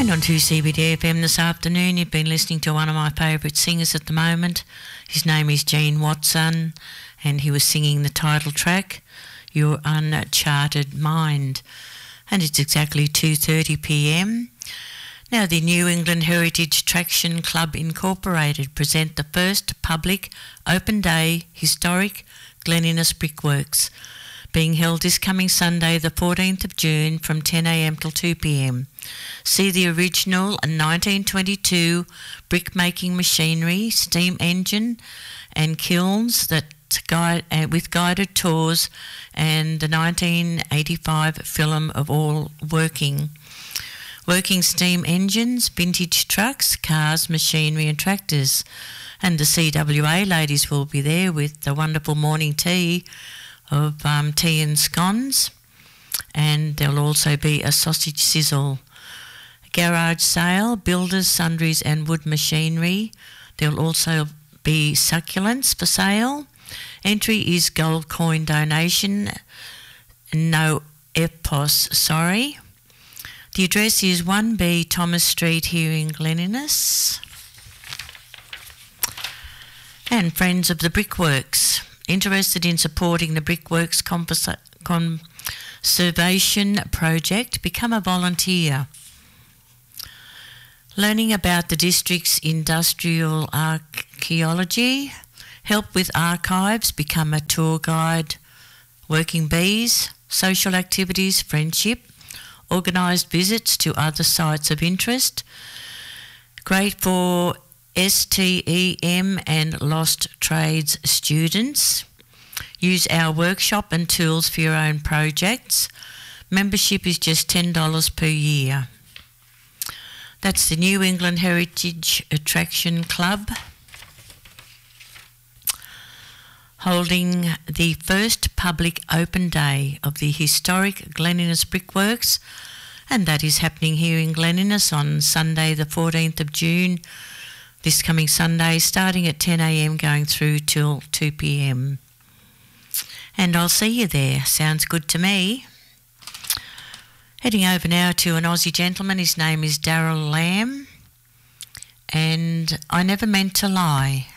And on 2CBD FM this afternoon, you've been listening to one of my favourite singers at the moment. His name is Gene Watson, and he was singing the title track, Your Uncharted Mind. And it's exactly 2:30pm. Now, the New England Heritage Traction Club Incorporated present the first public open day historic Glen Innes Brickworks, being held this coming Sunday, the 14th of June, from 10am till 2pm. See the original 1922 brick-making machinery, steam engine and kilns with guided tours, and the 1985 film of all working steam engines, vintage trucks, cars, machinery and tractors. And the CWA ladies will be there with the wonderful morning tea of tea and scones, and there'll also be a sausage sizzle. Garage sale, builders, sundries and wood machinery. There'll also be succulents for sale. Entry is gold coin donation, no EPOS, sorry. The address is 1B Thomas Street here in Glen Innes. And Friends of the Brickworks, interested in supporting the Brickworks Conservation Project, become a volunteer. Learning about the district's industrial archaeology, help with archives, become a tour guide, working bees, social activities, friendship, organised visits to other sites of interest. Great for STEM and Lost Trades students. Use our workshop and tools for your own projects. Membership is just $10 per year. That's the New England Heritage Attraction Club, holding the first public open day of the historic Glen Innes Brickworks, and that is happening here in Glen Innes on Sunday the 14th of June, this coming Sunday, starting at 10am going through till 2pm. And I'll see you there. Sounds good to me. Heading over now to an Aussie gentleman. His name is Daryl Lamb, and I Never Meant to Lie.